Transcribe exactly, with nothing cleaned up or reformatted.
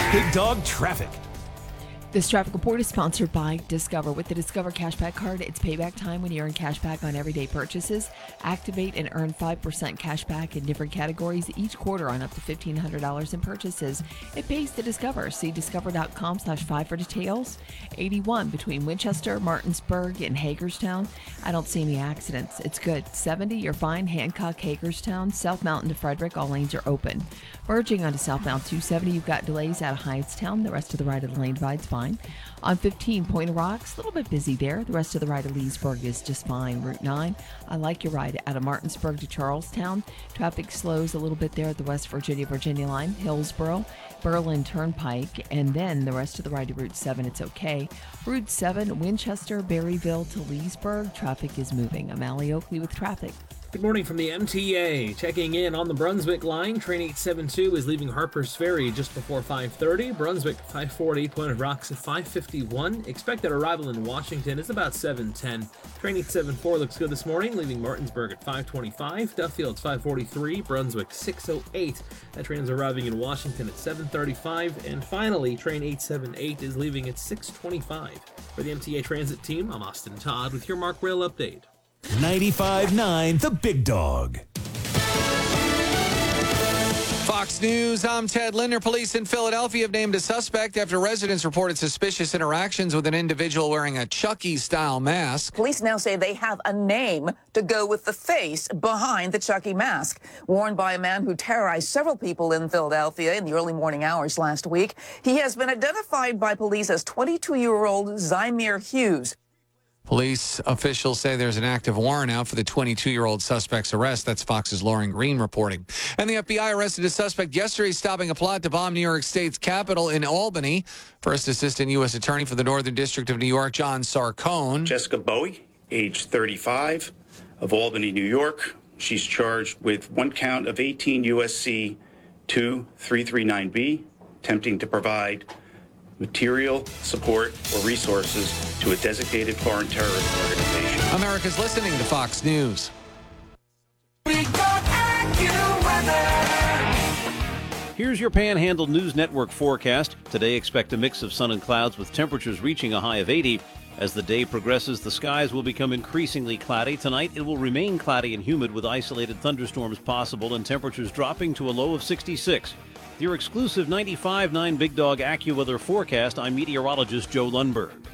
Big Dog Traffic. This traffic report is sponsored by Discover. With the Discover Cashback Card, it's payback time when you earn cash back on everyday purchases. Activate and earn five percent cash back in different categories each quarter on up to fifteen hundred dollars in purchases. It pays to Discover. See discover.com slash five for details. eighty-one between Winchester, Martinsburg, and Hagerstown. I don't see any accidents. It's good. seventy, you're fine. Hancock, Hagerstown. South Mountain to Frederick, all lanes are open. Merging onto southbound two seventy, you've got delays out of Hyattstown. The rest of the right of the lane divide's fine. On fifteen, Point of Rocks, a little bit busy there. The rest of the ride of Leesburg is just fine. Route nine, I like your ride out of Martinsburg to Charlestown. Traffic slows a little bit there at the West Virginia, Virginia line. Hillsboro, Berlin Turnpike, and then the rest of the ride to Route seven, it's okay. Route seven, Winchester, Berryville to Leesburg, traffic is moving. I'm Allie Oakley with traffic. Good morning from the M T A. Checking in on the Brunswick line. Train eight seventy-two is leaving Harper's Ferry just before five thirty. Brunswick five forty, Point of Rocks at five fifty-one. Expected arrival in Washington is about seven ten. Train eight seventy-four looks good this morning, leaving Martinsburg at five twenty-five. Duffield's five forty-three, Brunswick six oh eight. That train is arriving in Washington at seven thirty-five. And finally, train eight seventy-eight is leaving at six twenty-five. For the M T A Transit team, I'm Austin Todd with your Mark Rail update. ninety-five point nine The Big Dog. Fox News, I'm Ted Linder. Police in Philadelphia have named a suspect after residents reported suspicious interactions with an individual wearing a Chucky-style mask. Police now say they have a name to go with the face behind the Chucky mask. Worn by a man who terrorized several people in Philadelphia in the early morning hours last week, he has been identified by police as twenty-two-year-old Zymir Hughes. Police officials say there's an active warrant out for the twenty-two-year-old suspect's arrest. That's Fox's Lauren Green reporting. And the F B I arrested a suspect yesterday stopping a plot to bomb New York State's Capitol in Albany. First Assistant U S Attorney for the Northern District of New York, John Sarcone. Jessica Bowie, age thirty-five, of Albany, New York. She's charged with one count of eighteen U S C two three three nine B, attempting to provide material, support, or resources to a designated foreign terrorist organization. America's listening to Fox News. Here's your Panhandle News Network forecast. Today, expect a mix of sun and clouds with temperatures reaching a high of eighty. As the day progresses, the skies will become increasingly cloudy. Tonight, it will remain cloudy and humid with isolated thunderstorms possible and temperatures dropping to a low of sixty-six. Your exclusive ninety-five point nine Big Dog AccuWeather forecast, I'm meteorologist Joe Lundberg.